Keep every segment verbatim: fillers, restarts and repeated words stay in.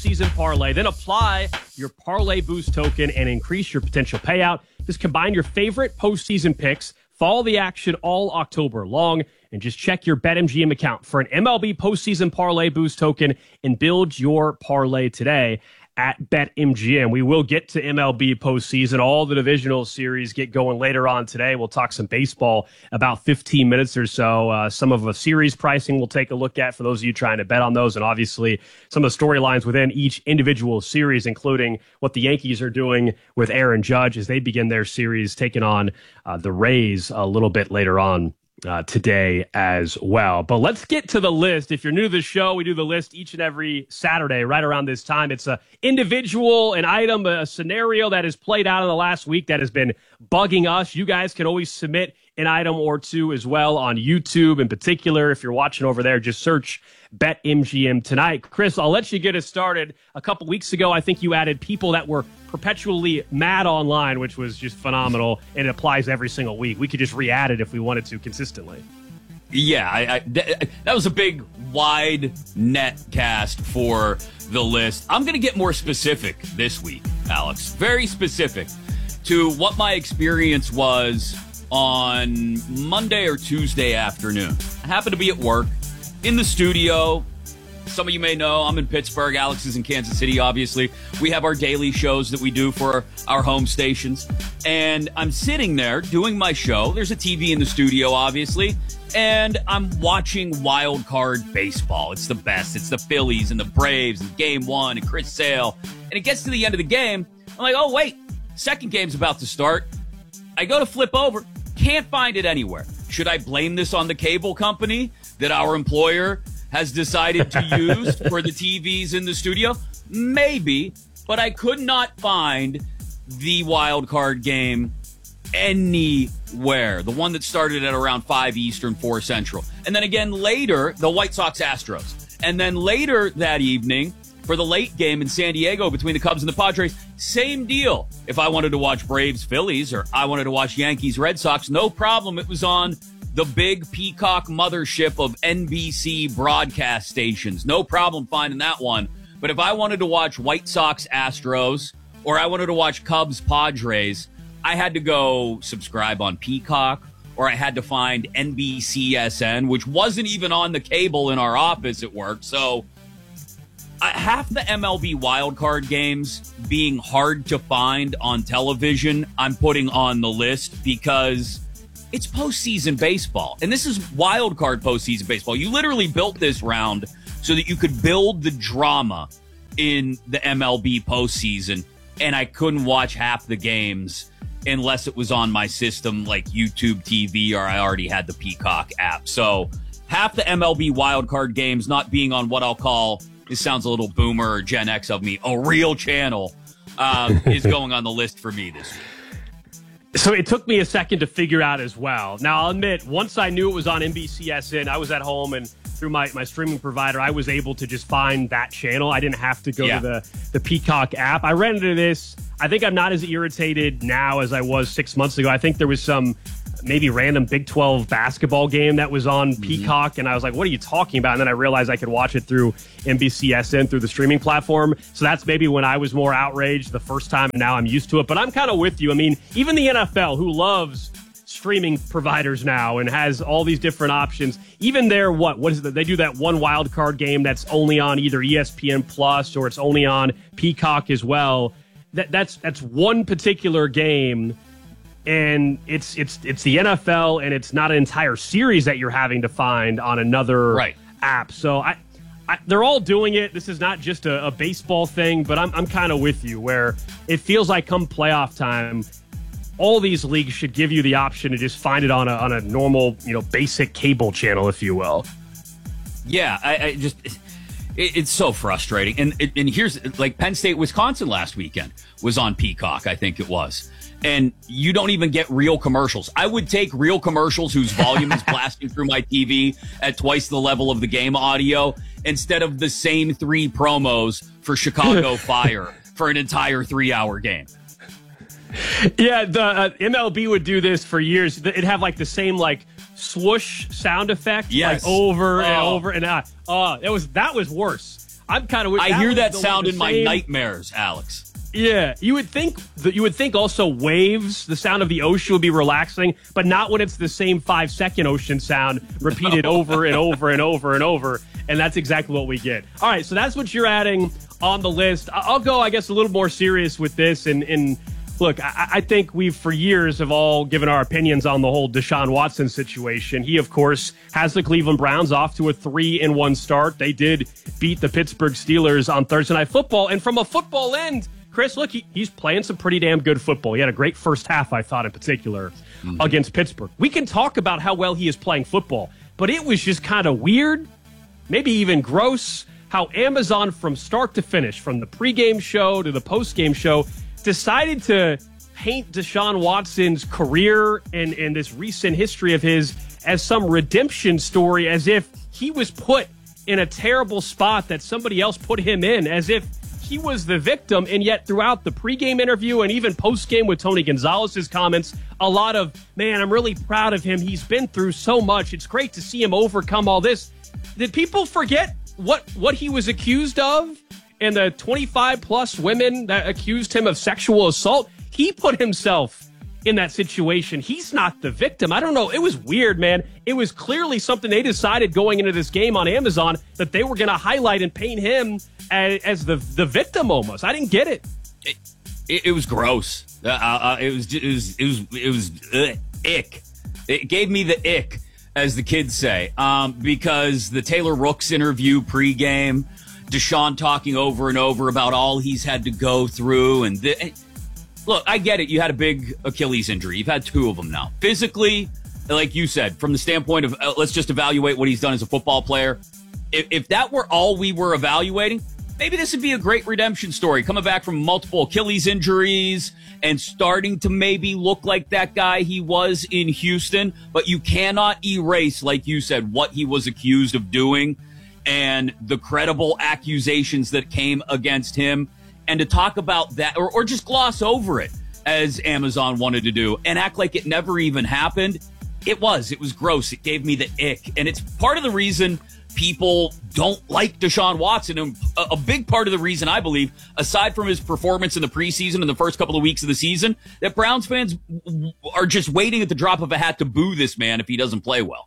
season parlay. Then apply your Parlay Boost token and increase your potential payout. Just combine your favorite postseason picks, follow the action all October long, and just check your BetMGM account for an M L B postseason Parlay Boost token and build your parlay today at BetMGM. We will get to M L B postseason. All the divisional series get going later on today. We'll talk some baseball about fifteen minutes or so. Uh, some of the series pricing we'll take a look at for those of you trying to bet on those, and obviously some of the storylines within each individual series, including what the Yankees are doing with Aaron Judge as they begin their series taking on uh, the Rays a little bit later on Uh, today as well. But let's get to the list. If you're new to the show, we do the list each and every Saturday right around this time. It's a individual, an item, a scenario that has played out in the last week that has been bugging us. You guys can always submit an item or two as well on YouTube in particular. If you're watching over there, just search BetMGM tonight. Chris, I'll let you get us started. A couple weeks ago, I think you added people that were perpetually mad online, which was just phenomenal, and it applies every single week. We could just re-add it if we wanted to consistently. Yeah, I, I, th- that was a big, wide net cast for the list. I'm going to get more specific this week, Alex. Very specific to what my experience was on Monday or Tuesday afternoon. I happened to be at work, in the studio. Some of you may know I'm in Pittsburgh. Alex is in Kansas City, obviously. We have our daily shows that we do for our home stations. And I'm sitting there doing my show. There's a T V in the studio, obviously. And I'm watching Wild Card Baseball. It's the best. It's the Phillies and the Braves and Game One and Chris Sale. And it gets to the end of the game. I'm like, oh, wait. Second game's about to start. I go to flip over. Can't find it anywhere. Should I blame this on the cable company that our employer has decided to use for the T Vs in the studio? Maybe, but I could not find the wild card game anywhere. The one that started at around five Eastern, four Central. And then again later, the White Sox Astros. And then later that evening, for the late game in San Diego between the Cubs and the Padres, same deal. If I wanted to watch Braves Phillies or I wanted to watch Yankees Red Sox, no problem. It was on the big Peacock mothership of N B C broadcast stations. No problem finding that one. But if I wanted to watch White Sox Astros or I wanted to watch Cubs Padres, I had to go subscribe on Peacock, or I had to find N B C S N, which wasn't even on the cable in our office at work. So uh, half the M L B wildcard games being hard to find on television, I'm putting on the list because it's postseason baseball. And this is wild card postseason baseball. You literally built this round so that you could build the drama in the M L B postseason. And I couldn't watch half the games unless it was on my system like YouTube T V or I already had the Peacock app. So half the M L B wild card games not being on what I'll call, this sounds a little boomer or Gen X of me, a real channel, um, is going on the list for me this week. So it took me a second to figure out as well. Now, I'll admit, once I knew it was on N B C S N, I was at home and through my, my streaming provider, I was able to just find that channel. I didn't have to go yeah. to the, the Peacock app. I ran into this. I think I'm not as irritated now as I was six months ago. I think there was some maybe random Big twelve basketball game that was on mm-hmm. Peacock, and I was like, what are you talking about? And then I realized I could watch it through N B C S N through the streaming platform. So that's maybe when I was more outraged the first time, and now I'm used to it. But I'm kind of with you. I mean, even the N F L, who loves streaming providers now and has all these different options, even their, what, what is it? They do that one wild card game that's only on either E S P N Plus or it's only on Peacock as well. That that's that's one particular game. And it's it's it's the N F L, and it's not an entire series that you're having to find on another right. app. So I, I, they're all doing it. This is not just a, a baseball thing, but I'm I'm kind of with you where it feels like come playoff time, all these leagues should give you the option to just find it on a on a normal, you know, basic cable channel, if you will. Yeah, I, I just. It, it's so frustrating. And and here's like Penn State, Wisconsin last weekend was on Peacock, I think it was. And you don't even get real commercials. I would take real commercials whose volume is blasting through my T V at twice the level of the game audio instead of the same three promos for Chicago Fire for an entire three-hour game. Yeah, the uh, M L B would do this for years. It'd have like the same like swoosh sound effect, yes. like over oh. and over and uh, uh, it was that was worse. I'm kind of. I hear that the, sound the in my same. nightmares, Alex. Yeah, you would think that you would think also waves, the sound of the ocean would be relaxing, but not when it's the same five second ocean sound repeated no. over and over and over and over. And that's exactly what we get. All right, so that's what you're adding on the list. I'll go, I guess, a little more serious with this. And, and look, I, I think we've for years have all given our opinions on the whole Deshaun Watson situation. He, of course, has the Cleveland Browns off to a three and one start. They did beat the Pittsburgh Steelers on Thursday Night Football. And from a football end, Chris, look, he, he's playing some pretty damn good football. He had a great first half, I thought, in particular, mm-hmm. against Pittsburgh. We can talk about how well he is playing football, but it was just kind of weird, maybe even gross, how Amazon from start to finish, from the pregame show to the postgame show, decided to paint Deshaun Watson's career and, and this recent history of his as some redemption story, as if he was put in a terrible spot that somebody else put him in, as if he was the victim. And yet throughout the pregame interview and even postgame with Tony Gonzalez's comments, a lot of, man, I'm really proud of him. He's been through so much. It's great to see him overcome all this. Did people forget what, what he was accused of and the twenty-five plus women that accused him of sexual assault? He put himself in that situation. He's not the victim. I don't know. It was weird, man. It was clearly something they decided going into this game on Amazon that they were going to highlight and paint him as, as the the victim almost. I didn't get it. It, it, it was gross. Uh, uh, it was it was it was it was uh, ick. It gave me the ick, as the kids say, um, because the Taylor Rooks interview pregame, Deshaun talking over and over about all he's had to go through, and the, look, I get it. You had a big Achilles injury. You've had two of them now. Physically, like you said, from the standpoint of uh, let's just evaluate what he's done as a football player. If, if that were all we were evaluating, maybe this would be a great redemption story. Coming back from multiple Achilles injuries and starting to maybe look like that guy he was in Houston. But you cannot erase, like you said, what he was accused of doing and the credible accusations that came against him. And to talk about that, or, or just gloss over it, as Amazon wanted to do, and act like it never even happened. It was. It was gross. It gave me the ick. And it's part of the reason people don't like Deshaun Watson. And a, a big part of the reason, I believe, aside from his performance in the preseason and the first couple of weeks of the season, that Browns fans are just waiting at the drop of a hat to boo this man if he doesn't play well.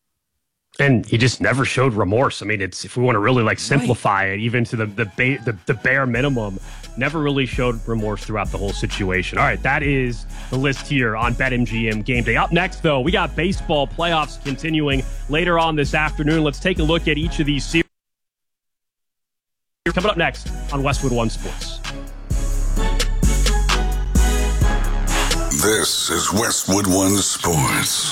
And he just never showed remorse. I mean, it's if we want to really like simplify right. it, even to the the, ba- the the bare minimum, never really showed remorse throughout the whole situation. All right, that is the list here on BetMGM Game Day. Up next, though, we got baseball playoffs continuing later on this afternoon. Let's take a look at each of these series. Coming up next on Westwood One Sports. This is Westwood One Sports.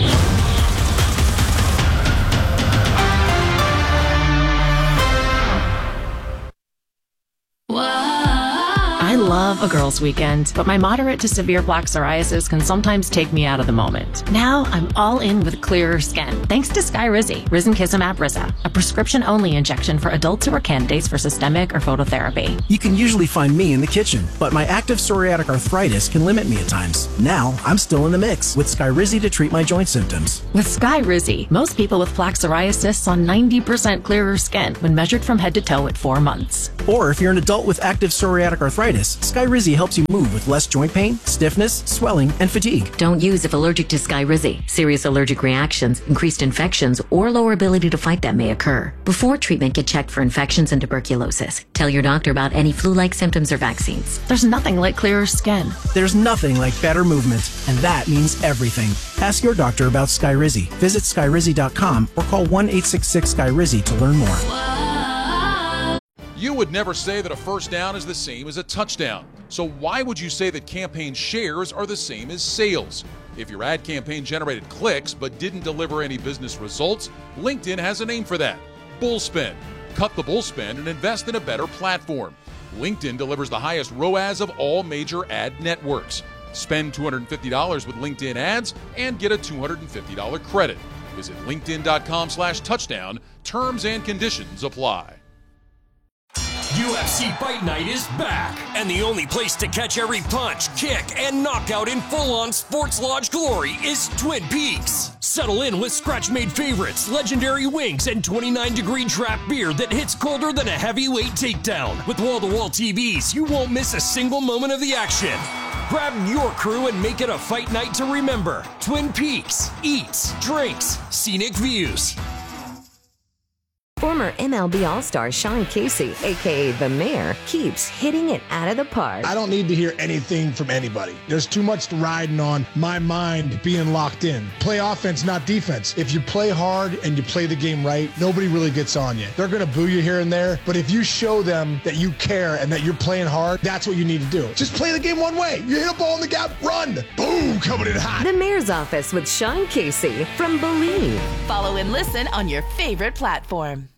I love a girls' weekend, but my moderate to severe plaque psoriasis can sometimes take me out of the moment. Now I'm all in with clearer skin, thanks to Skyrizi, Risankizumab Risa, a prescription-only injection for adults who are candidates for systemic or phototherapy. You can usually find me in the kitchen, but my active psoriatic arthritis can limit me at times. Now I'm still in the mix with Skyrizi to treat my joint symptoms. With Skyrizi, most people with plaque psoriasis saw ninety percent clearer skin when measured from head to toe at four months. Or if you're an adult with active psoriatic arthritis, Skyrizi helps you move with less joint pain, stiffness, swelling, and fatigue. Don't use if allergic to Skyrizi. Serious allergic reactions, increased infections, or lower ability to fight them may occur. Before treatment, get checked for infections and tuberculosis. Tell your doctor about any flu-like symptoms or vaccines. There's nothing like clearer skin. There's nothing like better movement, and that means everything. Ask your doctor about Skyrizi. Visit Skyrizi dot com or call one eight six six Skyrizi to learn more. You would never say that a first down is the same as a touchdown. So why would you say that campaign shares are the same as sales? If your ad campaign generated clicks but didn't deliver any business results, LinkedIn has a name for that: Bullspend. Cut the bullspend and invest in a better platform. LinkedIn delivers the highest R O A S of all major ad networks. Spend two hundred fifty dollars with LinkedIn ads and get a two hundred fifty dollars credit. Visit linkedin dot com slash touchdown. Terms and conditions apply. U F C Fight Night is back, and the only place to catch every punch, kick, and knockout in full-on Sports Lodge glory is Twin Peaks. Settle in with scratch-made favorites, legendary wings, and twenty-nine degree draft beer that hits colder than a heavyweight takedown. With wall-to-wall T Vs, you won't miss a single moment of the action. Grab your crew and make it a fight night to remember. Twin Peaks. Eats, drinks, scenic views. Former M L B All-Star Sean Casey, a k a. The Mayor, keeps hitting it out of the park. I don't need to hear anything from anybody. There's too much riding on my mind being locked in. Play offense, not defense. If you play hard and you play the game right, nobody really gets on you. They're going to boo you here and there, but if you show them that you care and that you're playing hard, that's what you need to do. Just play the game one way. You hit a ball in the gap, run. Boom, coming in hot. The Mayor's Office with Sean Casey from Believe. Follow and listen on your favorite platform.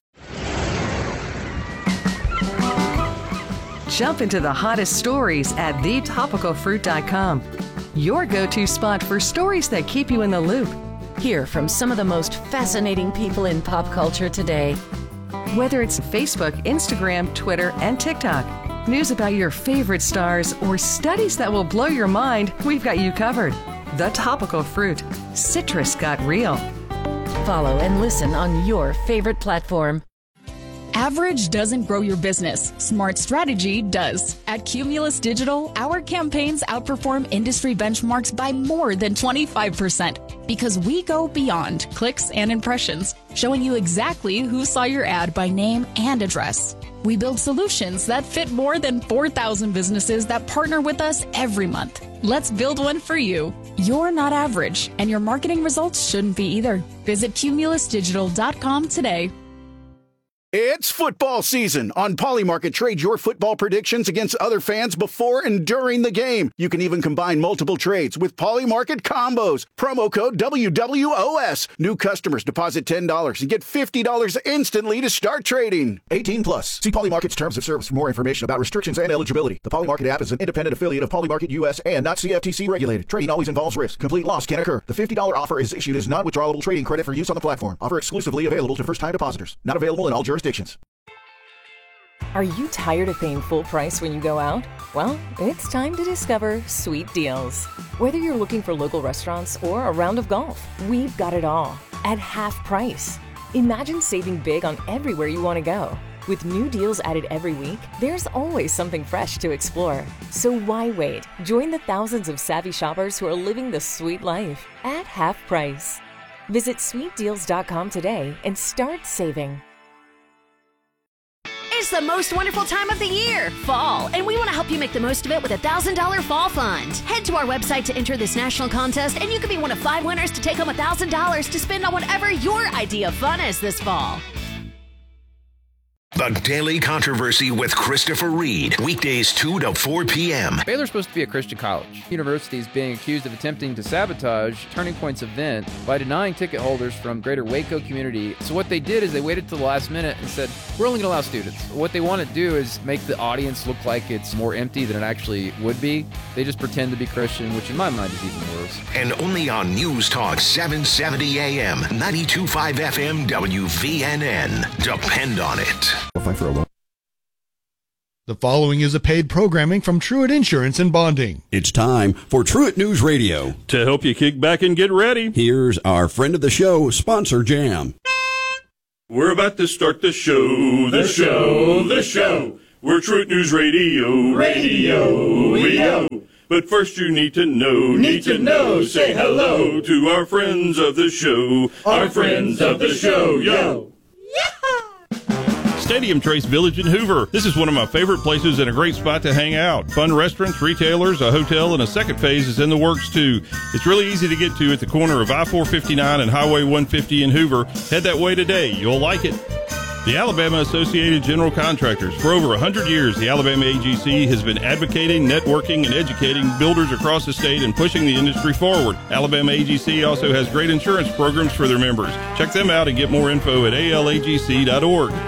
Jump into the hottest stories at the topical fruit dot com. Your go-to spot for stories that keep you in the loop. Hear from some of the most fascinating people in pop culture today. Whether it's Facebook, Instagram, Twitter, and TikTok, news about your favorite stars, or studies that will blow your mind, we've got you covered. The Topical Fruit. Citrus got real. Follow and listen on your favorite platform. Average doesn't grow your business. Smart strategy does. At Cumulus Digital, our campaigns outperform industry benchmarks by more than twenty-five percent because we go beyond clicks and impressions, showing you exactly who saw your ad by name and address. We build solutions that fit more than four thousand businesses that partner with us every month. Let's build one for you. You're not average, and your marketing results shouldn't be either. Visit cumulus digital dot com today. It's football season. On Polymarket, trade your football predictions against other fans before and during the game. You can even combine multiple trades with Polymarket combos. Promo code W W O S. New customers deposit ten dollars and get fifty dollars instantly to start trading. eighteen plus. See Polymarket's terms of service for more information about restrictions and eligibility. The Polymarket app is an independent affiliate of Polymarket U S and not C F T C regulated. Trading always involves risk. Complete loss can occur. The fifty dollars offer is issued as non-withdrawable trading credit for use on the platform. Offer exclusively available to first-time depositors. Not available in all jurisdictions. Are you tired of paying full price when you go out? Well, it's time to discover Sweet Deals. Whether you're looking for local restaurants or a round of golf, we've got it all at half price. Imagine saving big on everywhere you want to go. With new deals added every week, there's always something fresh to explore. So why wait? Join the thousands of savvy shoppers who are living the sweet life at half price. Visit sweet deals dot com today and start saving. It's the most wonderful time of the year, fall, and we want to help you make the most of it with a one thousand dollars Fall Fund. Head to our website to enter this national contest, and you could be one of five winners to take home one thousand dollars to spend on whatever your idea of fun is this fall. The Daily Controversy with Christopher Reed. Weekdays two to four p.m. Baylor's supposed to be a Christian college. The university is being accused of attempting to sabotage Turning Point's event by denying ticket holders from greater Waco community. So what they did is they waited till the last minute and said, we're only going to allow students. What they want to do is make the audience look like it's more empty than it actually would be. They just pretend to be Christian, which in my mind is even worse. And only on News Talk seven seventy A M, ninety-two point five F M, W V N N. Depend on it. For a loan. The following is a paid programming from Truett Insurance and Bonding. It's time for Truett News Radio. To help you kick back and get ready, here's our friend of the show, Sponsor Jam. We're about to start the show, the show, the show. We're Truett News Radio, radio, we go. But first you need to know, need to know, say hello to our friends of the show, our friends of the show, yo. Stadium Trace Village in Hoover. This is one of my favorite places and a great spot to hang out. Fun restaurants, retailers, a hotel, and a second phase is in the works too. It's really easy to get to at the corner of I four fifty-nine and Highway one fifty in Hoover. Head that way today. You'll like it. The Alabama Associated General Contractors. For over one hundred years, the Alabama A G C has been advocating, networking, and educating builders across the state and pushing the industry forward. Alabama A G C also has great insurance programs for their members. Check them out and get more info at A L A G C dot org.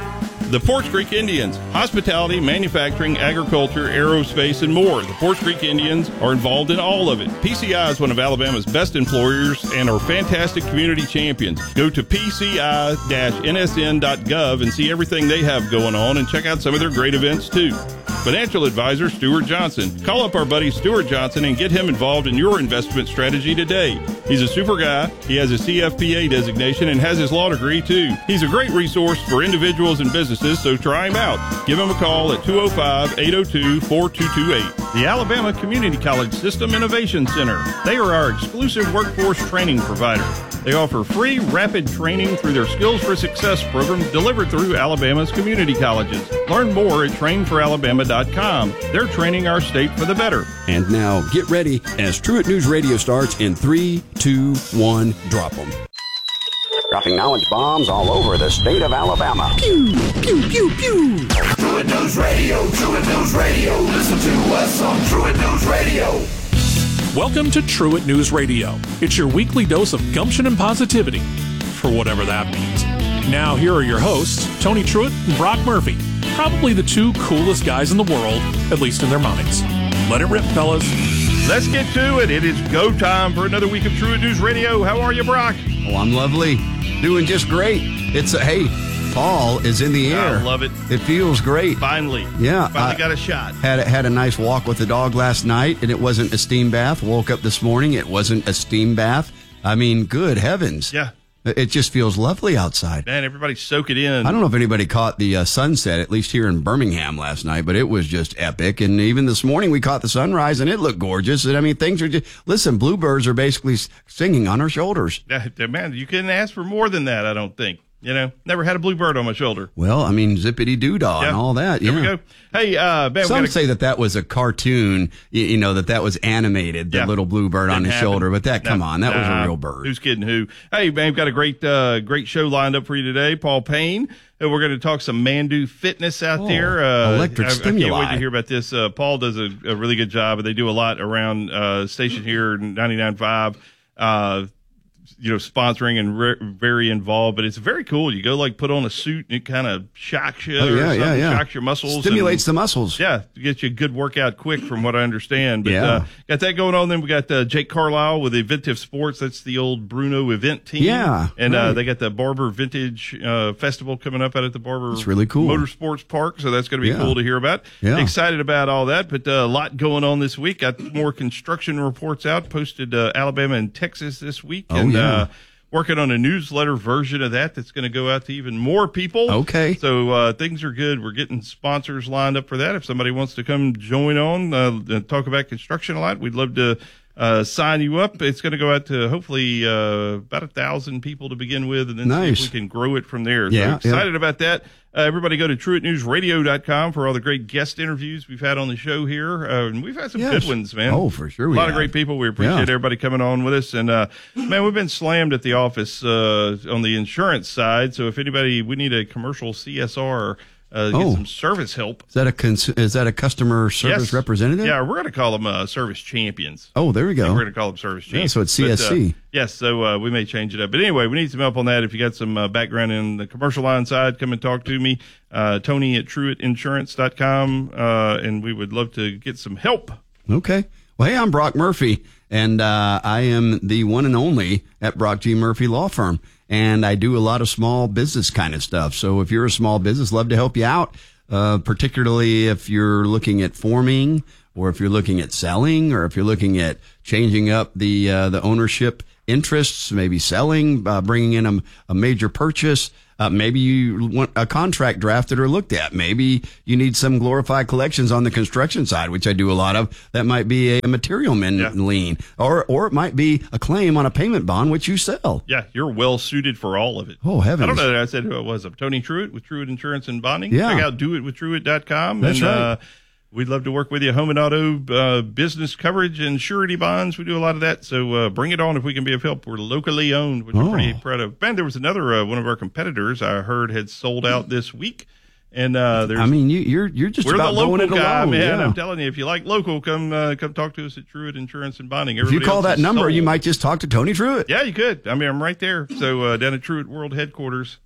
The Porch Creek Indians, hospitality, manufacturing, agriculture, aerospace, and more. The Porch Creek Indians are involved in all of it. P C I is one of Alabama's best employers and are fantastic community champions. Go to P C I N S N dot gov and see everything they have going on and check out some of their great events too. Financial advisor Stuart Johnson. Call up our buddy Stuart Johnson and get him involved in your investment strategy today. He's a super guy. He has a C F P A designation and has his law degree too. He's a great resource for individuals and businesses, so try him out. Give him a call at two oh five, eight oh two, four two two eight. The Alabama Community College System Innovation Center. They are our exclusive workforce training provider. They offer free, rapid training through their Skills for Success program delivered through Alabama's community colleges. Learn more at train for alabama dot com. They're training our state for the better. And now, get ready as Truett News Radio starts in three, two, one, drop them. Dropping knowledge bombs all over the state of Alabama. Pew, pew, pew, pew. Truett News Radio, Truett News Radio. Listen to us on Truett News Radio. Welcome to Truett News Radio. It's your weekly dose of gumption and positivity, for whatever that means. Now, here are your hosts, Tony Truett and Brock Murphy. Probably the two coolest guys in the world, at least in their minds. Let it rip, fellas. Let's get to it. It is go time for another week of Truett News Radio. How are you, Brock? Oh, I'm lovely. Doing just great. It's a, hey, fall is in the air. I love it. It feels great. Finally. Yeah. Finally I got a shot. Had, had a nice walk with the dog last night, and it wasn't a steam bath. Woke up this morning, it wasn't a steam bath. I mean, good heavens. Yeah. It just feels lovely outside. Man, everybody soak it in. I don't know if anybody caught the uh, sunset, at least here in Birmingham last night, but it was just epic. And even this morning we caught the sunrise, and it looked gorgeous. And I mean, things are just, listen, bluebirds are basically singing on our shoulders. Yeah, man, you couldn't ask for more than that, I don't think. You know, never had a bluebird on my shoulder. Well, I mean, zippity-doo-dah yeah. and all that. There yeah. we go. Hey, uh, man, some we gotta... say that that was a cartoon, you, you know, that that was animated, the yeah. little bluebird Didn't on his happen. shoulder. But that, nah, come on, that nah, was a real bird. Who's kidding who? Hey, man, we've got a great, uh, great show lined up for you today. Paul Payne. And we're going to talk some Mandu fitness out oh, there. Uh, electric I, stimuli. I can't wait to hear about this. Uh, Paul does a, a really good job, and they do a lot around uh, station here, ninety-nine point five. Uh, you know, sponsoring and re- very involved, but it's very cool. You go like put on a suit and it kind of shocks you. Oh, yeah, or something, yeah, yeah. shocks your muscles. Stimulates and, the muscles. Yeah, to get you a good workout quick from what I understand. But yeah. uh, got that going on. Then we got uh, Jake Carlisle with Inventive Sports. That's the old Bruno event team. Yeah. And right. uh, they got the Barber Vintage uh, Festival coming up out at the Barber It's really cool. Motorsports Park. So that's going to be Yeah. cool to hear about. Yeah. Excited about all that, but uh, a lot going on this week. Got more construction reports out, posted uh, Alabama and Texas this week. Oh, and, yeah. uh, working on a newsletter version of that that's going to go out to even more people. Okay. So uh, things are good. We're getting sponsors lined up for that. If somebody wants to come join on uh, and talk about construction a lot, we'd love to uh, sign you up. It's going to go out to hopefully uh, about a thousand people to begin with, and then Nice. see if we can grow it from there. Yeah, so excited about that. Uh, everybody go to truett news radio dot com for all the great guest interviews we've had on the show here. Uh, and we've had some Yes. good ones, man. Oh, for sure we A lot have. of great people. We appreciate Yeah. everybody coming on with us. And, uh, man, we've been slammed at the office uh, on the insurance side. So if anybody, we need a commercial C S R, uh, get Oh. some service help. Is that a cons- is that a customer service Yes. representative? Yeah, we're going to call them uh, service champions. Oh, there we go. Yeah, we're going to call them service Yeah, champions. so it's C S C. But, uh, yes, so uh, we may change it up. But anyway, we need some help on that. If you got some uh, background in the commercial line side, come and talk to me. Uh, Tony at truett insurance dot com, uh, and we would love to get some help. Okay. Well, hey, I'm Brock Murphy, and uh, I am the one and only at Brock G. Murphy Law Firm, and I do a lot of small business kind of stuff. So if you're a small business, love to help you out, uh, particularly if you're looking at forming, or if you're looking at selling, or if you're looking at changing up the uh, the ownership interests, maybe selling, uh, bringing in a, a major purchase. Uh, maybe you want a contract drafted or looked at. Maybe you need some glorified collections on the construction side, which I do a lot of. That might be a material min Yeah. lien, or or it might be a claim on a payment bond, which you sell. Yeah, you're well suited for all of it. Oh, heavens. I don't know that I said who it was. I'm Tony Truett with Truett Insurance and Bonding. Yeah. Check out do it with truett dot com. That's and, right. Uh, we'd love to work with you. Home and auto uh, business coverage and surety bonds. We do a lot of that. So uh, bring it on if we can be of help. We're locally owned, which Oh. we're pretty proud of. Man, there was another uh, one of our competitors I heard had sold out this week. And uh, there's I mean, you, you're you're just we're about the local going it guy, alone. man. Yeah. I'm telling you, if you like local, come uh, come talk to us at Truett Insurance and Bonding. If you Everybody call else that is number, sold. you might just talk to Tony Truett. Yeah, you could. I mean, I'm right there. So uh, down at Truett World Headquarters.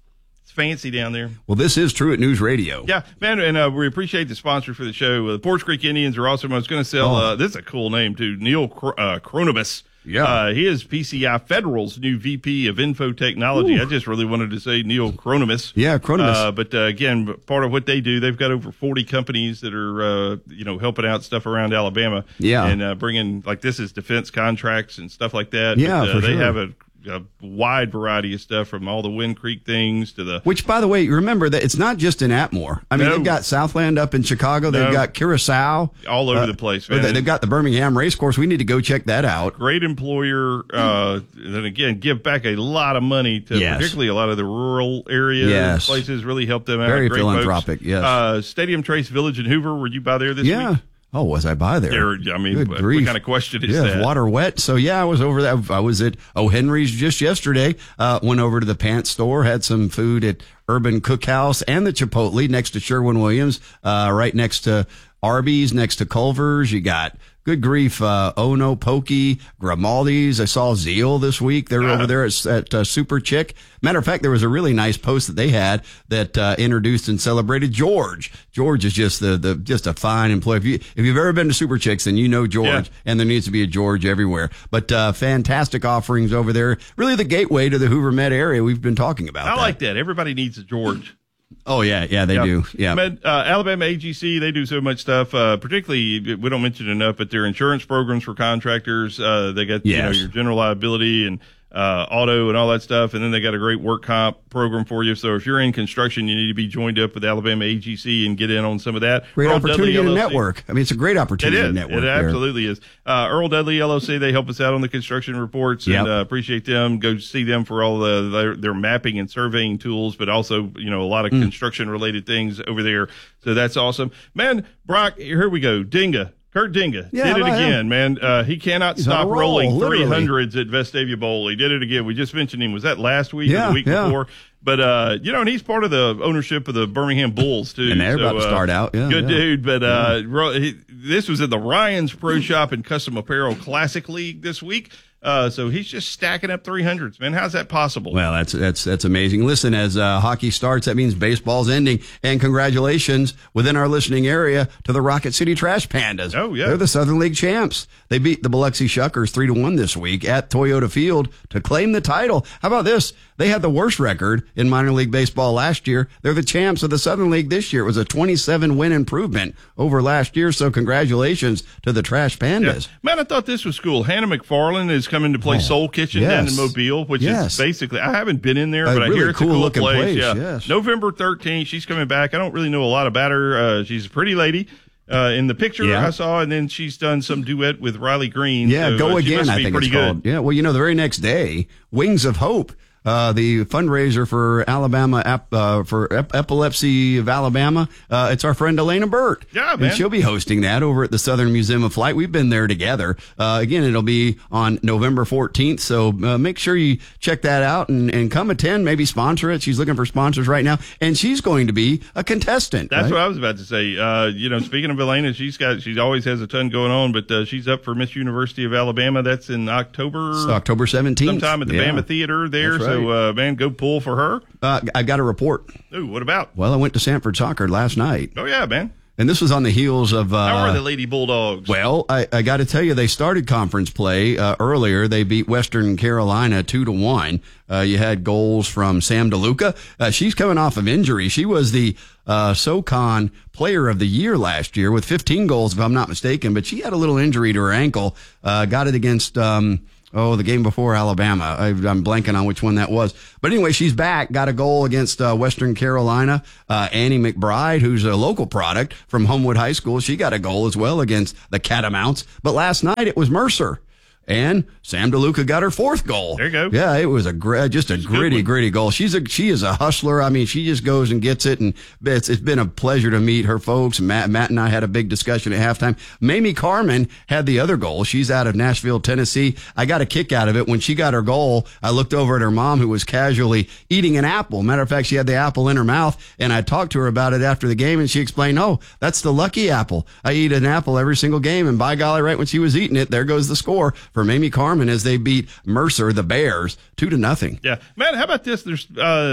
It's fancy down there. Well, this is Truett News Radio. Yeah, man, and uh, we appreciate the sponsor for the show. Uh, the Porch Creek Indians are awesome. I was going to sell, Oh. uh, this is a cool name, too, Neil Cr- uh, Cronibus. Yeah. Uh, he is P C I Federal's new V P of Info Technology. Ooh. I just really wanted to say Neil Cronibus. Yeah, Cronibus. Uh, but uh, again, part of what they do, they've got over forty companies that are, uh, you know, helping out stuff around Alabama. Yeah. And uh, bringing, like, this is defense contracts and stuff like that. Yeah, but, uh, for they sure. have a, a wide variety of stuff from all the Wind Creek things to the. Which, by the way, remember that it's not just in Atmore. I mean, No. they've got Southland up in Chicago. They've No. got Curacao. All over Uh, the place, they- man. They've got the Birmingham Race Course. We need to go check that out. Great employer. Uh, then again, give back a lot of money to Yes. particularly a lot of the rural area Yes. places. Really help them out. Very Great philanthropic, folks. yes. Uh, Stadium Trace Village in Hoover. Were you by there this Yeah. week? Oh, was I by there? There, I mean, Good what grief. kind of question is yeah, that? water wet. So yeah, I was over there. I was at O. Henry's just yesterday. Uh, went over to the Pants store, had some food at Urban Cookhouse and the Chipotle next to Sherwin-Williams, uh, right next to Arby's, next to Culver's. You got, good grief, uh, Ono, Pokey, Grimaldi's. I saw Zeal this week. They're over there at, at uh, Super Chick. Matter of fact, there was a really nice post that they had that uh, introduced and celebrated George. George is just the, the just a fine employee. If, you, if you've ever been to Super Chicks, then you know George, Yeah. and there needs to be a George everywhere. But uh, fantastic offerings over there. Really the gateway to the Hoover Met area. We've been talking about I that. like that. Everybody needs a George. Oh, yeah, yeah, they Yeah. do. Yeah. But, uh, Alabama A G C, they do so much stuff, uh, particularly, we don't mention it enough, but their insurance programs for contractors, uh, they got, you know, Yes. your general liability and, uh, auto and all that stuff. And then they got a great work comp program for you. So if you're in construction, you need to be joined up with Alabama A G C and get in on some of that. Great Earl opportunity Dudley to L L C. network. I mean, it's a great It opportunity is. to network. It there. absolutely is. Uh, Earl Dudley L L C, they help us out on the construction reports, Yep. and uh, appreciate them. Go see them for all the their, their mapping and surveying tools, but also, you know, a lot of Mm. construction related things over there. So that's awesome, man. Brock, here we go. Dinga. Kurt Dinga Yeah, did it how about again, him? man. Uh, he cannot He's on stop a roll, rolling literally. three hundreds at Vestavia Bowl. He did it again. We just mentioned him. Was that last week or Yeah, the week yeah. before? But, uh, you know, and he's part of the ownership of the Birmingham Bulls, too. And they're So, about to uh, start out. Yeah, good yeah. dude. But uh, ro- he, this was in the Ryan's Pro Shop and Custom Apparel Classic League this week. Uh, so he's just stacking up three hundreds, man. How's that possible? Well, that's that's that's amazing. Listen, as uh, hockey starts, that means baseball's ending. And congratulations within our listening area to the Rocket City Trash Pandas. Oh, yeah. They're the Southern League champs. They beat the Biloxi Shuckers three to one this week at Toyota Field to claim the title. How about this? They had the worst record in minor league baseball last year. They're the champs of the Southern League this year. It was a twenty-seven win improvement over last year. So congratulations to the Trash Pandas. Yeah. Man, I thought this was cool. Hannah McFarland is coming to play Soul Kitchen down in yes. Mobile, which Yes. is basically, I haven't been in there, A but I really hear it's a cool cool-looking place. place, Yeah. yes. November thirteenth, she's coming back. I don't really know a lot about her. Uh, she's a pretty lady. Uh, in the picture Yeah. I saw, and then she's done some duet with Riley Green. Yeah, so, go uh, she again, must I be think pretty it's good. called. Yeah, well, you know, the very next day, Wings of Hope, uh, the fundraiser for Alabama, ep- uh, for ep- Epilepsy of Alabama. Uh, it's our friend Elena Burt. Yeah, And man. she'll be hosting that over at the Southern Museum of Flight. We've been there together. Uh, again, it'll be on November fourteenth. So uh, make sure you check that out and, and come attend, maybe sponsor it. She's looking for sponsors right now. And she's going to be a contestant. That's right? what I was about to say. Uh, you know, speaking of Elena, she's got, she always has a ton going on, but uh, she's up for Miss University of Alabama. That's in October. It's October seventeenth. Sometime at the Yeah. Bama Theater there. That's So, right. uh, man, go pull for her. Uh, I got a report. Ooh, what about? Well, I went to Sanford Soccer last night. Oh, yeah, man. And this was on the heels of. Uh, How are the Lady Bulldogs? Well, I, I got to tell you, they started conference play uh, earlier. They beat Western Carolina two to one. Uh, you had goals from Sam DeLuca. Uh, she's coming off of injury. She was the uh, SoCon Player of the Year last year with fifteen goals, if I'm not mistaken. But she had a little injury to her ankle. Uh, got it against. Um, Oh, the game before Alabama. I, I'm blanking on which one that was. But anyway, she's back. Got a goal against uh, Western Carolina. Uh, Annie McBride, who's a local product from Homewood High School, she got a goal as well against the Catamounts. But last night it was Mercer. And Sam DeLuca got her fourth goal. There you go. Yeah, it was a gr- just a gritty, gritty goal. She's a she is a hustler. I mean, she just goes and gets it, and it's it's been a pleasure to meet her folks. Matt Matt and I had a big discussion at halftime. Mamie Carmen had the other goal. She's out of Nashville, Tennessee. I got a kick out of it when she got her goal. I looked over at her mom, who was casually eating an apple. Matter of fact, she had the apple in her mouth, and I talked to her about it after the game, and she explained, "Oh, that's the lucky apple. I eat an apple every single game." And by golly, right when she was eating it, there goes the score for Mamie Carmen as they beat Mercer, the Bears, two to nothing. Yeah. Man, how about this? There's uh,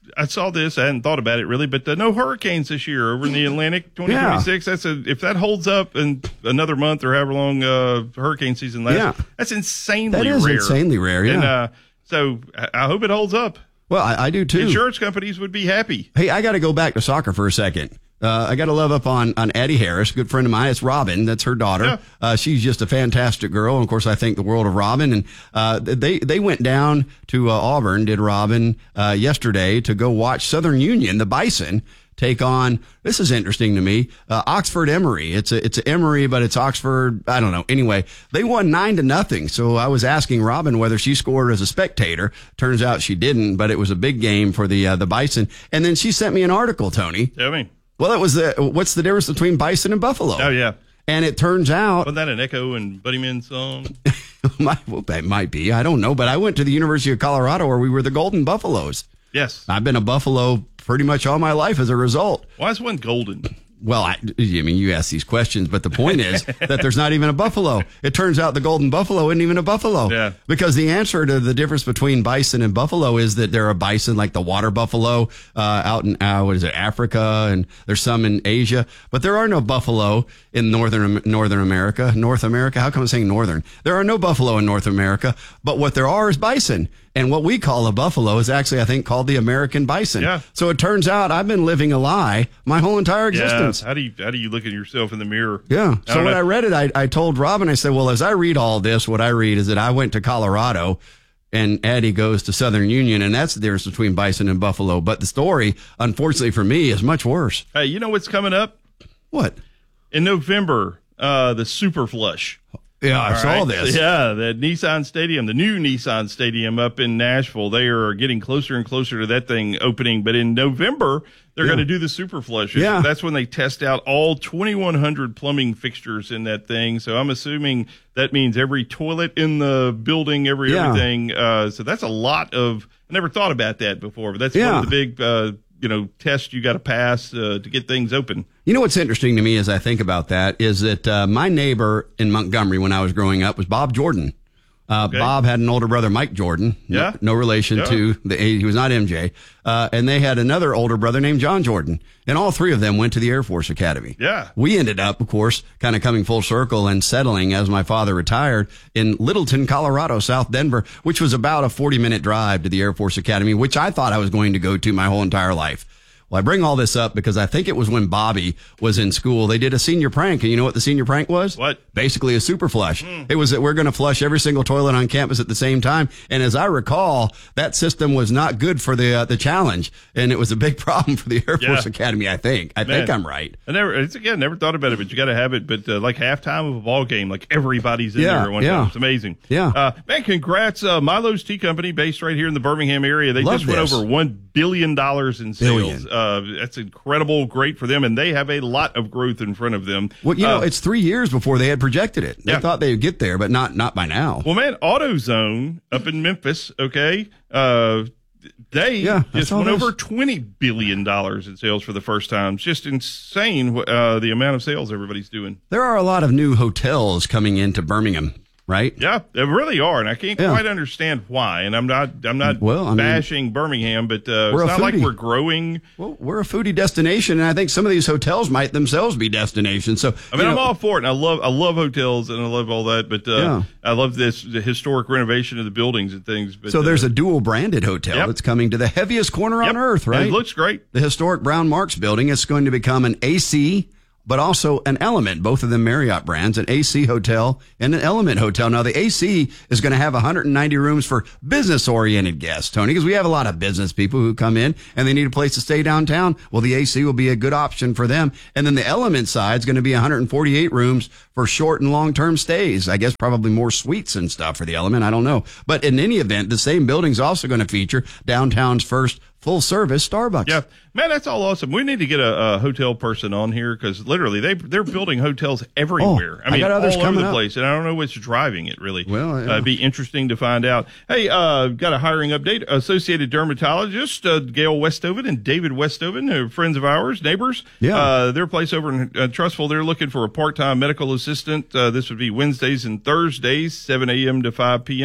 I saw this. I hadn't thought about it really, but uh, no hurricanes this year over in the Atlantic. twenty twenty-six. Yeah. That's a if that holds up in another month or however long uh, hurricane season lasts. Yeah. That's insanely that is rare. insanely rare. Yeah. And uh, so I, I hope it holds up. Well, I, I do too. Insurance companies would be happy. Hey, I got to go back to soccer for a second. Uh, I got to love up on, on Addie Harris, good friend of mine. It's Robin. That's her daughter. Yeah. Uh, she's just a fantastic girl. And of course, I think the world of Robin. And, uh, they, they went down to uh, Auburn, did Robin, uh, yesterday to go watch Southern Union, the Bison, take on, this is interesting to me, uh, Oxford Emory. It's a, it's a Emory, but it's Oxford. I don't know. Anyway, they won nine to nothing. So I was asking Robin whether she scored as a spectator. Turns out she didn't, but it was a big game for the, uh, the Bison. And then she sent me an article, Tony. Tell me. Well, it was the, what's the difference between bison and buffalo? Oh, yeah. And it turns out. Wasn't that an Echo and Buddy Man song? might, well, that might be. I don't know. But I went to the University of Colorado where we were the Golden Buffaloes. Yes. I've been a Buffalo pretty much all my life as a result. Why is one golden? Well, I, I mean, you ask these questions, but the point is that there's not even a buffalo. It turns out the golden buffalo isn't even a buffalo. Yeah. Because the answer to the difference between bison and buffalo is that there are bison like the water buffalo uh, out in, uh, what is it, Africa, and there's some in Asia. But there are no buffalo in northern Northern America. North America? How come I'm saying northern? There are no buffalo in North America, but what there are is bison. And what we call a buffalo is actually, I think, called the American bison. Yeah. So it turns out I've been living a lie my whole entire existence. Yeah. How do you how do you look at yourself in the mirror? Yeah. I so when know. I read it, I, I told Robin, I said, well, as I read all this, what I read is that I went to Colorado and Addie goes to Southern Union, and that's the difference between bison and buffalo. But the story, unfortunately for me, is much worse. Hey, you know what's coming up? What? In November, uh, the Super Flush. Yeah, I All saw right. this. Yeah, the Nissan Stadium, the new Nissan Stadium up in Nashville. They are getting closer and closer to that thing opening. But in November, they're Yeah. going to do the Super Flush. Yeah. That's when they test out all twenty-one hundred plumbing fixtures in that thing. So I'm assuming that means every toilet in the building, every Yeah. everything. Uh, so that's a lot of. I never thought about that before, but that's Yeah. one of the big, uh, you know, tests you got to pass uh, to get things open. You know what's interesting to me as I think about that is that uh, my neighbor in Montgomery when I was growing up was Bob Jordan. Uh, Okay. Bob had an older brother, Mike Jordan. No, Yeah. no relation Yeah. to the, he was not M J. Uh, and they had another older brother named John Jordan. And all three of them went to the Air Force Academy. Yeah. We ended up, of course, kind of coming full circle and settling as my father retired in Littleton, Colorado, South Denver, which was about a forty minute drive to the Air Force Academy, which I thought I was going to go to my whole entire life. Well, I bring all this up because I think it was when Bobby was in school. They did a senior prank, and you know what the senior prank was? What? Basically a super flush. Mm. It was that we're going to flush every single toilet on campus at the same time. And as I recall, that system was not good for the uh, the challenge, and it was a big problem for the Air Yeah. Force Academy. I think. I Man. think I'm right. I never, it's again, never thought about it, but you got to have it. But uh, like halftime of a ball game, like everybody's in Yeah, there at one yeah. time. It's amazing. Yeah. Uh, man, congrats. Uh, Milo's Tea Company, based right here in the Birmingham area. They Love just went this. over one billion dollars in sales. Billion. Uh, that's incredible. Great for them. And they have a lot of growth in front of them. Well, you know, Uh, it's three years before they had projected it. They Yeah. thought they would get there, but not not by now. Well, man, AutoZone up in Memphis, okay, uh, they Yeah, I just saw went this. over twenty billion dollars in sales for the first time. It's just insane uh, the amount of sales everybody's doing. There are a lot of new hotels coming into Birmingham, right? Yeah, they really are, and I can't Yeah. quite understand why. And I'm not, I'm not Well, I mean, bashing Birmingham, but uh, we're it's a not like foodie. we're growing. Well, we're a foodie destination, and I think some of these hotels might themselves be destinations. So, I mean, you I'm know, all for it, and I love, I love hotels, and I love all that. But uh, Yeah. I love this the historic renovation of the buildings and things. But, so there's uh, a dual branded hotel Yep. that's coming to the heaviest corner Yep. on earth, right? And it looks great. The historic Brown Marks building is going to become an A C, but also an Element, both of them Marriott brands, an A C hotel and an Element hotel. Now, the A C is going to have one hundred ninety rooms for business-oriented guests, Tony, because we have a lot of business people who come in and they need a place to stay downtown. Well, the A C will be a good option for them. And then the Element side is going to be one hundred forty-eight rooms for short and long-term stays. I guess probably more suites and stuff for the Element. I don't know. But in any event, the same building's also going to feature downtown's first full-service Starbucks. Yeah, man, that's all awesome. We need to get a, a hotel person on here because literally they they're building hotels everywhere. Oh, I got others all over coming the up. place, and I don't know what's driving it. Really, Well, yeah. uh, it'd be interesting to find out. Hey, uh, got a hiring update. Associated Dermatologist uh, Gail Westoven and David Westoven, who are friends of ours, neighbors. Yeah. uh, their place over in uh, Trustful. They're looking for a part-time medical assistant. Uh, this would be Wednesdays and Thursdays, seven a.m. to five p.m.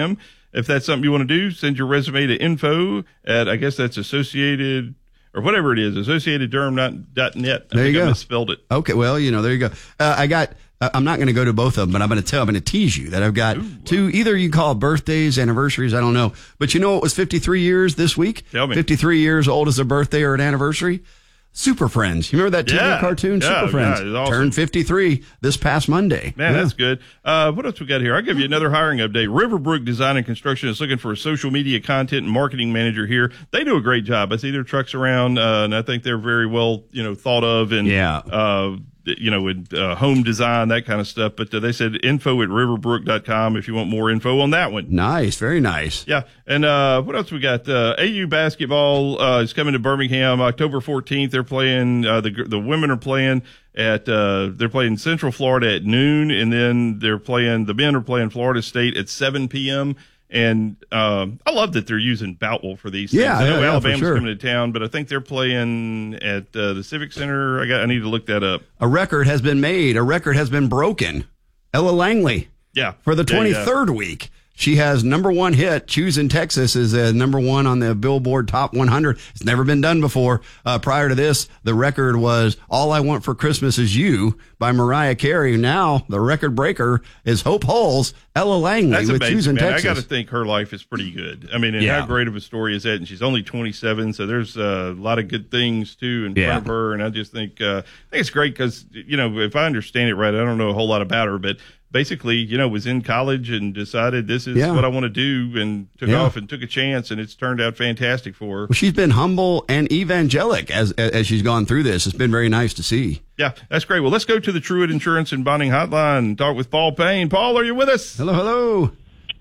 if that's something you want to do, send your resume to info at, I guess that's Associated or whatever it is, associated durham dot net. I There think you I go. misspelled it. Okay, well, you know, there you go. Uh, I got. Uh, I'm not going to go to both of them, but I'm going to tell. I'm going to tease you that I've got Ooh, two. Wow. Either you call it birthdays, anniversaries. I don't know, but you know, it was fifty-three years this week. Tell me. fifty-three years old as a birthday or an anniversary. Super Friends. You remember that T V Yeah, cartoon, yeah, Super Friends? yeah, it's awesome. Turned fifty-three this past Monday. Man, Yeah. that's good. Uh, what else we got here? I'll give you another hiring update. Riverbrook Design and Construction is looking for a social media content and marketing manager here. They do a great job. I see their trucks around, uh, and I think they're very well, you know, thought of and, Yeah. uh, you know, with uh, home design, that kind of stuff. But uh, they said info at riverbrook dot com if you want more info on that one. Nice. Very nice. Yeah. And uh, what else we got? Uh, A U basketball uh, is coming to Birmingham October fourteenth. They're playing, uh, the the women are playing at, uh, they're playing Central Florida at noon. And then they're playing, the men are playing Florida State at seven p.m. And um, I love that they're using Boutwell for these things. Yeah, I know yeah, yeah, Alabama's for sure. coming to town, but I think they're playing at uh, the Civic Center. I got. I need to look that up. A record has been made. A record has been broken. Ella Langley. Yeah. For the Yeah, yeah. twenty-third week. She has number one hit. Choosing Texas is uh, number one on the Billboard Top one hundred. It's never been done before. Uh, prior to this, the record was All I Want for Christmas Is You by Mariah Carey. Now, the record breaker is Hope Hull's Ella Langley That's with amazing, Choosing man. Texas. I got to think her life is pretty good. I mean, and Yeah. how great of a story is that? And she's only twenty-seven, so there's uh, a lot of good things, too, in Yeah. front of her. And I just think, uh, I think it's great because, you know, if I understand it right, I don't know a whole lot about her, but basically, you know, was in college and decided this is Yeah. what I want to do and took Yeah. off and took a chance, and it's turned out fantastic for her. Well, she's been humble and evangelic as as she's gone through this. It's been very nice to see. Yeah, that's great. Well, let's go to the Truett Insurance and Bonding Hotline and talk with Paul Payne. Paul, are you with us? Hello, hello.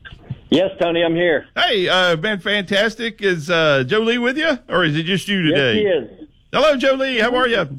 Yes, Tony, I'm here. Hey, uh, man, fantastic. Is uh, Joe Lee with you, or is it just you today? Yes, he is. Hello, Joe Lee. How are you?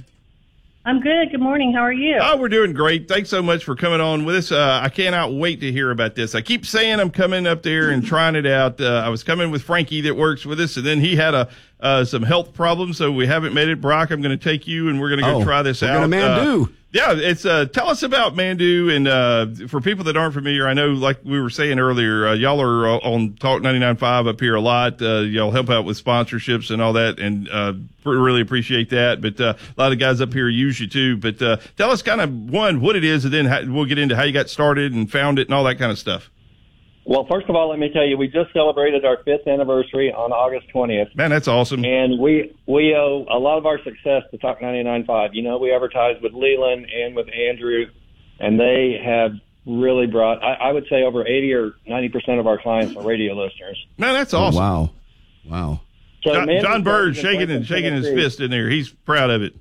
I'm good. Good morning. How are you? Oh, we're doing great. Thanks so much for coming on with us. Uh, I cannot wait to hear about this. I keep saying I'm coming up there and trying it out. Uh, I was coming with Frankie that works with us, and then he had a uh, some health problems, so we haven't made it. Brock, I'm going to take you, and we're going to go Oh, try this we're out. gonna Mandu. Uh, yeah, it's uh, tell us about Mandu, and uh, for people that aren't familiar, I know, like we were saying earlier, uh, y'all are on Talk ninety-nine point five up here a lot. Uh, y'all help out with sponsorships and all that, and uh, really appreciate that. But uh, a lot of guys up here use you too. But uh, tell us kind of one what it is, and then how, we'll get into how you got started and found it and all that kind of stuff. Well, first of all, let me tell you, we just celebrated our fifth anniversary on August twentieth. Man, that's awesome. And we we owe a lot of our success to Talk ninety-nine point five. You know, we advertised with Leland and with Andrew, and they have really brought, I, I would say, over eighty or ninety percent of our clients are radio listeners. Man, that's awesome. Oh, wow. Wow. So John, Mandu John Bird started in shaking and Franklin, shaking his Tennessee. fist in there. He's proud of it.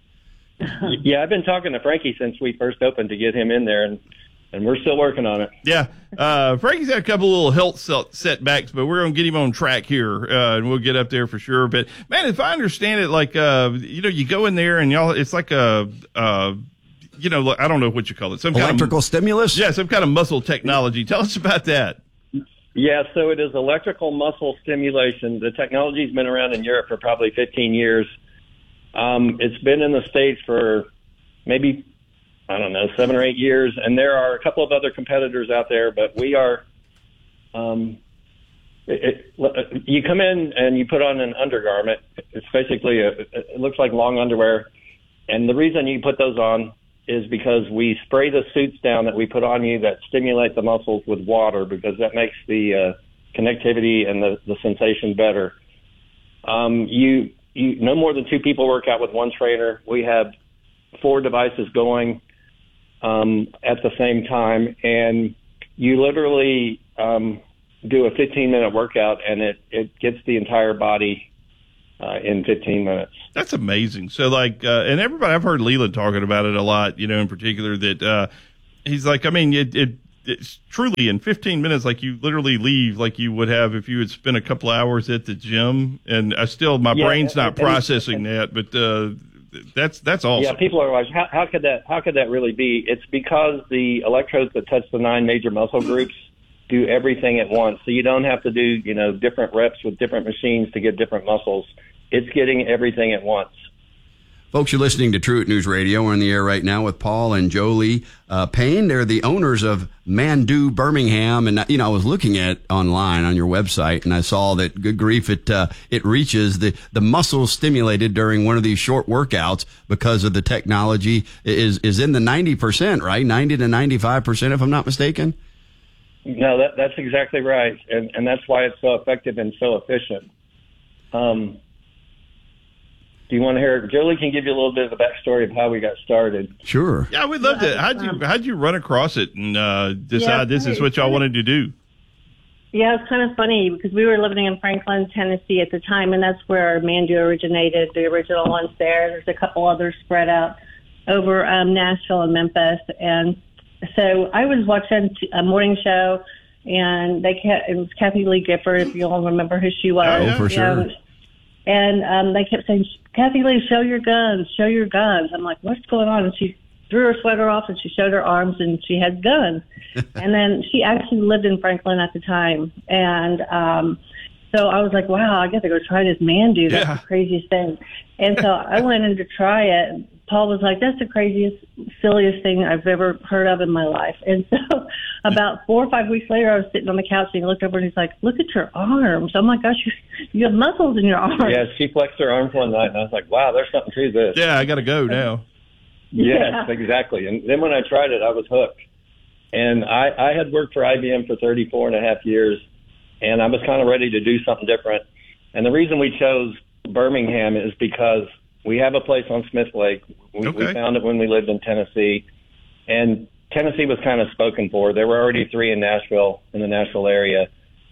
Yeah, I've been talking to Frankie since we first opened to get him in there, and, and we're still working on it. Yeah. Uh, Frankie's had a couple little health set- setbacks, but we're going to get him on track here, uh, and we'll get up there for sure. But, man, if I understand it, like, uh, you know, you go in there and y'all, it's like a, uh, you know, I don't know what you call it. Some Electrical kind of, stimulus? Yeah, some kind of muscle technology. Tell us about that. Yeah, so it is electrical muscle stimulation. The technology's been around in Europe for probably fifteen years. Um, it's been in the States for maybe, I don't know, seven or eight years, and there are a couple of other competitors out there, but we are, um, it, it, you come in and you put on an undergarment. It's basically, a, it looks like long underwear, and the reason you put those on is because we spray the suits down that we put on you that stimulate the muscles with water, because that makes the uh, connectivity and the, the sensation better. Um, you, you, no more than two people work out with one trainer. We have four devices going um, at the same time, and you literally um, do a fifteen-minute workout, and it, it gets the entire body uh, in fifteen minutes. That's amazing. So, like, uh, and everybody, I've heard Leland talking about it a lot, you know, in particular, that uh, he's like, I mean, it, it it's truly in fifteen minutes, like you literally leave like you would have if you had spent a couple of hours at the gym. And I still, my Yeah, brain's not and- processing that, but uh, that's that's awesome. Yeah, people are like, how, how could that? How could that really be? It's because the electrodes that touch the nine major muscle groups do everything at once, so you don't have to do, you know, different reps with different machines to get different muscles. It's getting everything at once. Folks, you're listening to Truett News Radio. We're in the air right now with Paul and Jolie uh, Payne. They're the owners of Mandu Birmingham. And, you know, I was looking at online on your website, and I saw that, good grief, it uh, it reaches the, the muscles stimulated during one of these short workouts because of the technology is, is in the ninety percent, right? ninety to ninety-five percent, if I'm not mistaken. No, that, that's exactly right, and and that's why it's so effective and so efficient. Um, do you want to hear? Jolie can give you a little bit of the backstory of how we got started. Sure. Yeah, we'd love to. How'd you how'd you run across it and uh, decide Yeah, this is what y'all wanted to do? Yeah, it's kind of funny because we were living in Franklin, Tennessee at the time, and that's where Mandu originated, the original ones there. There's a couple others spread out over um, Nashville and Memphis, and so I was watching a morning show, and they kept, it was Kathy Lee Gifford, if you all remember who she was. Oh, for sure. And, and um, they kept saying, Kathy Lee, show your guns, show your guns. I'm like, what's going on? And she threw her sweater off, and she showed her arms, and she had guns. And then she actually lived in Franklin at the time. And um, so I was like, wow, I got to go try this Mandu. That's Yeah. the craziest thing. And so I went in to try it. Paul was like, that's the craziest, silliest thing I've ever heard of in my life. And so about four or five weeks later, I was sitting on the couch, and he looked over, and he's like, look at your arms. I'm like, gosh, you, you have muscles in your arms. Yeah, she flexed her arms one night, and I was like, wow, there's something to this. Yeah, I got to go now. Yes, Yeah. exactly. And then when I tried it, I was hooked. And I, I had worked for I B M for thirty-four and a half years, and I was kind of ready to do something different. And the reason we chose Birmingham is because we have a place on Smith Lake. We, Okay. we found it when we lived in Tennessee. And Tennessee was kind of spoken for. There were already three in Nashville, in the Nashville area.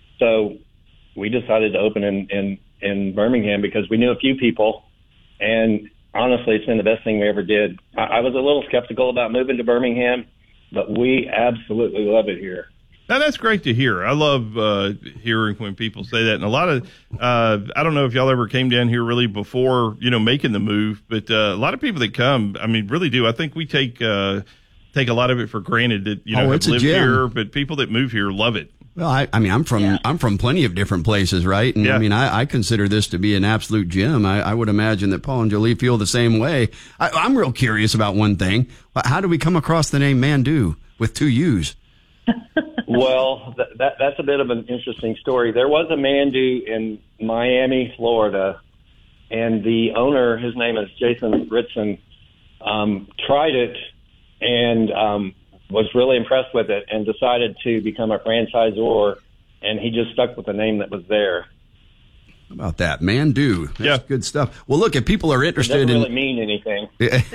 So we decided to open in, in, in Birmingham because we knew a few people. And honestly, it's been the best thing we ever did. I, I was a little skeptical about moving to Birmingham, but we absolutely love it here. Now, that's great to hear. I love uh, hearing when people say that. And a lot of, uh, I don't know if y'all ever came down here really before, you know, making the move, but uh, a lot of people that come, I mean, really do. I think we take uh, take a lot of it for granted that, you know, Oh, have it's a lived gem. here, but people that move here love it. Well, I, I mean, I'm from I'm from plenty of different places, right? And Yeah. I mean, I, I consider this to be an absolute gem. I, I would imagine that Paul and Jolie feel the same way. I, I'm real curious about one thing. How did we come across the name Mandu with two U's? Well, th- that, that's a bit of an interesting story. There was a Mandu in Miami, Florida, and the owner, his name is Jason Ritson, um, tried it and um, was really impressed with it and decided to become a franchisor, and he just stuck with the name that was there. How about that? Mandu. That's yeah. good stuff. Well, look, if people are It interested doesn't in... really mean anything.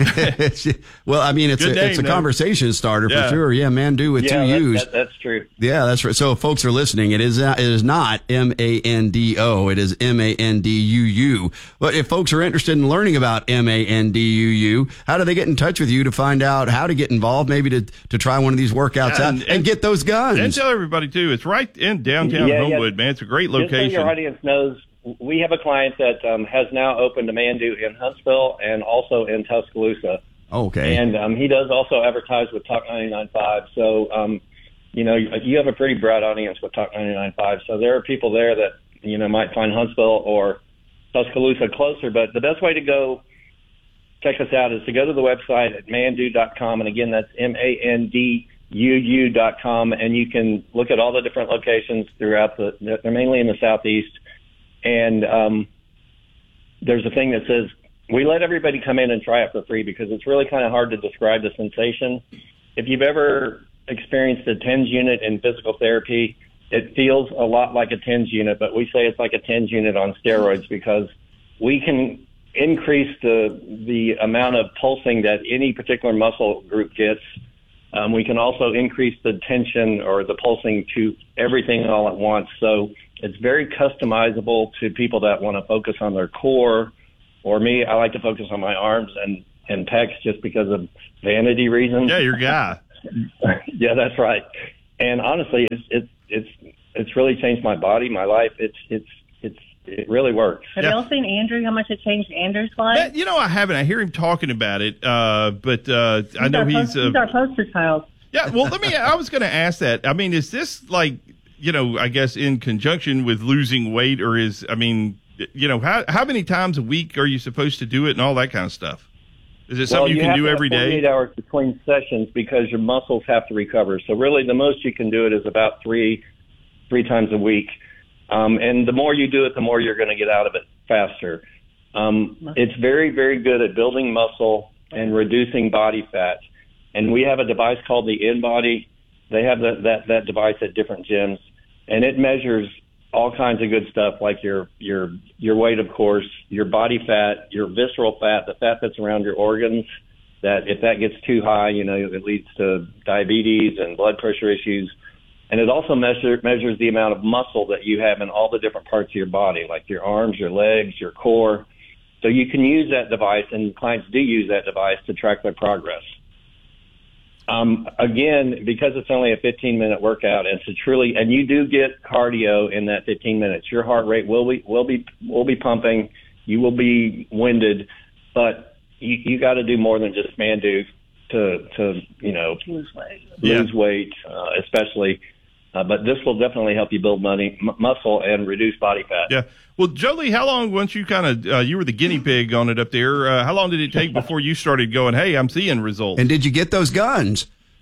Well, I mean, it's Good a, name, it's a though. conversation starter Yeah. for sure. Yeah, Mandu with yeah, two that, U's. that, that's true. Yeah, that's right. So if folks are listening, it is not, it is not M A N D O. It is M A N D U U. But if folks are interested in learning about M A N D U U, how do they get in touch with you to find out how to get involved, maybe to, to try one of these workouts Yeah, out and- and, get those guns? And tell everybody, too, it's right in downtown Yeah, yeah. Homewood, man. It's a great Just so location. your audience knows, we have a client that um, has now opened a Mandu in Huntsville and also in Tuscaloosa. Okay. And um, he does also advertise with Talk ninety-nine point five. So, um, you know, you, you have a pretty broad audience with Talk ninety-nine point five. So there are people there that, you know, might find Huntsville or Tuscaloosa closer. But the best way to go check us out is to go to the website at mandu dot com. And again, that's M A N D U U dot com. And you can look at all the different locations throughout the, they're mainly in the Southeast. And um, there's a thing that says, we let everybody come in and try it for free because it's really kind of hard to describe the sensation. If you've ever experienced a TENS unit in physical therapy, it feels a lot like a TENS unit, but we say it's like a TENS unit on steroids because we can increase the the amount of pulsing that any particular muscle group gets. Um, we can also increase the tension or the pulsing to everything all at once. So it's very customizable to people that want to focus on their core. Or me, I like to focus on my arms and, and pecs just because of vanity reasons. Yeah, your guy. Yeah, that's right. And honestly, it's it's it's it's really changed my body, my life. It's it's it's it really works. Have y'all seen Andrew? How much it changed Andrew's life? Yeah, you know, I haven't. I hear him talking about it, uh, but uh, I know our he's. post- Uh, he's our poster child. yeah, well, let me. I was going to ask that. I mean, is this like, you know, I guess in conjunction with losing weight, or is, I mean, you know, how how many times a week are you supposed to do it, and all that kind of stuff? Is it something well, you, you can have do to have every day? forty-eight hours between sessions because your muscles have to recover. So really, the most you can do it is about three, three times a week. Um, and the more you do it, the more you're going to get out of it faster. Um, it's very, very good at building muscle and reducing body fat. And we have a device called the InBody. They have that, that, that device at different gyms, and it measures all kinds of good stuff like your your your weight, of course, your body fat, your visceral fat, the fat that's around your organs. That if that gets too high, you know, it leads to diabetes and blood pressure issues. And it also measure, measures the amount of muscle that you have in all the different parts of your body, like your arms, your legs, your core. So you can use that device, and clients do use that device to track their progress. Um, again, because it's only a fifteen minute workout, and it's a truly, and you do get cardio in that fifteen minutes. Your heart rate will be, will be, will be pumping. You will be winded, but you, you got to do more than just man do to, to, you know, lose weight, lose yeah. weight, uh, especially. Uh, but this will definitely help you build money, m- muscle and reduce body fat. Yeah. Well, Jolie, how long, once you kind of, uh, you were the guinea pig on it up there, uh, how long did it take before you started going, hey, I'm seeing results? And did you get those guns?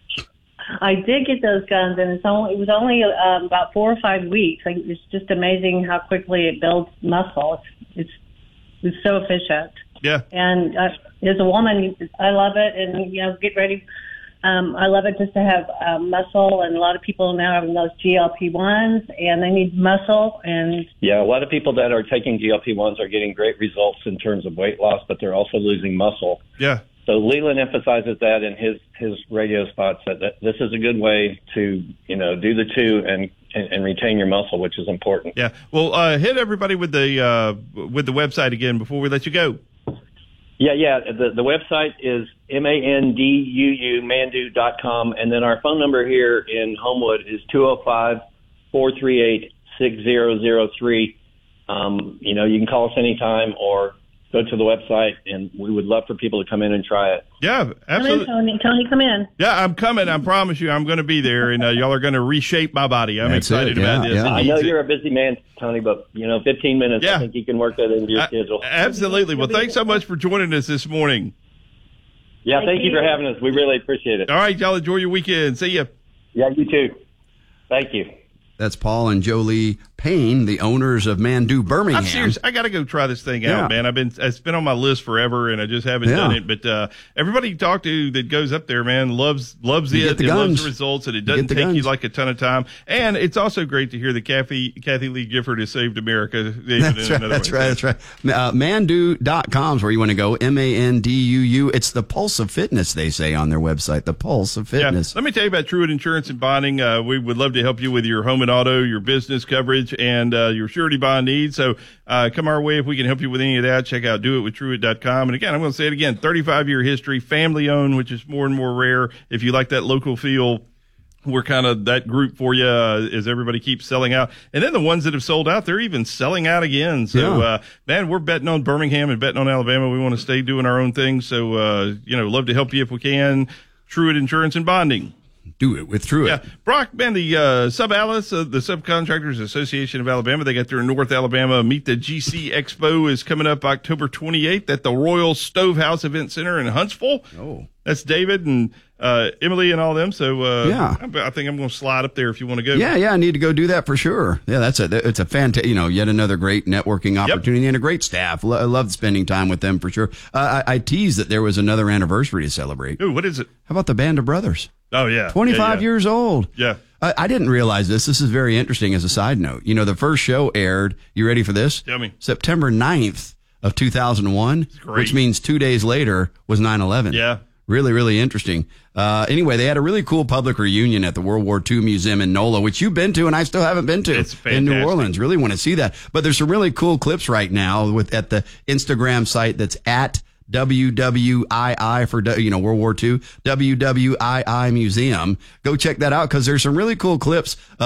I did get those guns, and it's only, it was only um, about four or five weeks. Like, it's just amazing how quickly it builds muscle. It's, it's, it's so efficient. Yeah. And uh, as a woman, I love it, and, you know, get ready. Um, I love it just to have uh, muscle, and a lot of people now have those G L P ones, and they need muscle. And yeah, a lot of people that are taking G L P ones are getting great results in terms of weight loss, but they're also losing muscle. Yeah. So Leland emphasizes that in his, his radio spots, that, that this is a good way to, you know, do the two and, and, and retain your muscle, which is important. Yeah. Well, uh, hit everybody with the uh, with the website again before we let you go. Yeah, yeah. The the website is M A N D U U, mandu dot com, and then our phone number here in Homewood is two oh five, four three eight, six oh oh three. Um, you know, you can call us anytime or go to the website, and we would love for people to come in and try it. Yeah, absolutely. Come in, Tony. Tony, come in. Yeah, I'm coming. I promise you I'm going to be there, and uh, y'all are going to reshape my body. I'm That's excited it, yeah, about this. yeah. I know you're a busy man, Tony, but, you know, fifteen minutes, Yeah. I think you can work that into your Uh, schedule. Absolutely. Well, thanks so much for joining us this morning. Yeah, Thank thank you you. for having us. We really appreciate it. All right, y'all enjoy your weekend. See ya. Yeah, you too. Thank you. That's Paul and Jolie Payne, the owners of Mandu Birmingham. I'm serious. I got to go try this thing Yeah. out, man. I've been it's been on my list forever, and I just haven't Yeah. done it. But uh, everybody you talk to that goes up there, man, loves loves You it. get the It loves guns. the results, and it You doesn't get the take you guns. like a ton of time. And it's also great to hear that Kathy Kathy Lee Gifford has saved America. Even That's in right. uh, another That's way. right. That's right. Uh, mandu dot com is where you want to go. M A N D U U. It's the pulse of fitness, they say on their website. The pulse of fitness. Yeah. Let me tell you about Truett Insurance and Bonding. Uh, we would love to help you with your home and auto, your business coverage, and uh, your surety bond needs. So uh, come our way if we can help you with any of that. Check out do it with truett dot com. And again, I'm going to say it again, thirty-five year history, family owned, which is more and more rare. If you like that local feel, we're kind of that group for you uh, as everybody keeps selling out. And then the ones that have sold out, they're even selling out again. So, Yeah. uh, man, we're betting on Birmingham and betting on Alabama. We want to stay doing our own thing. So, uh, you know, love to help you if we can. Truett Insurance and Bonding. Do it with Truett. Yeah. Brock, man, the uh, Sub-Alice, uh, the Subcontractors Association of Alabama, they got their North Alabama Meet the G C Expo is coming up October twenty-eighth at the Royal Stovehouse Event Center in Huntsville. Oh. That's David and uh, Emily and all them. So uh, Yeah. I, I think I'm going to slide up there if you want to go. Yeah, yeah, I need to go do that for sure. Yeah, that's a it's a fantastic, you know, yet another great networking opportunity and a great staff. Lo- I loved spending time with them for sure. Uh, I, I teased that there was another anniversary to celebrate. Ooh, what is it? How about the Band of Brothers? Oh, yeah. twenty-five Yeah, yeah. years old. Yeah. I, I didn't realize this. This is very interesting as a side note. You know, the first show aired, you ready for this? Tell me. September ninth of two thousand one, great. which means two days later was nine eleven. Yeah. Really, really interesting. Uh, anyway, they had a really cool public reunion at the World War Two Museum in NOLA, which you've been to and I still haven't been to It's in New fantastic. Orleans. Really want to see that. But there's some really cool clips right now with at the Instagram site that's at W W I I for, you know, World War Two, W W I I Museum. Go check that out because there's some really cool clips.